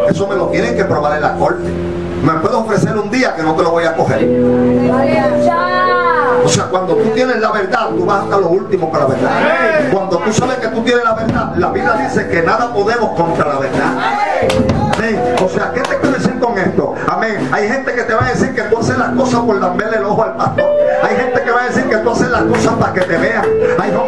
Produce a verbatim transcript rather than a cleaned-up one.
Eso me lo tienen que probar en la corte. Me puedes ofrecer un día que no te lo voy a coger. O sea, cuando tú tienes la verdad, tú vas hasta lo último con la verdad. Cuando tú sabes que tú tienes la verdad, la Biblia dice que nada podemos contra la verdad. Amén. O sea, ¿qué te quiero decir con esto? Amén. Hay gente que te va a decir que tú haces las cosas por lamberle el ojo al pastor. Hay gente que va a decir que tú haces las cosas para que te vean. Hay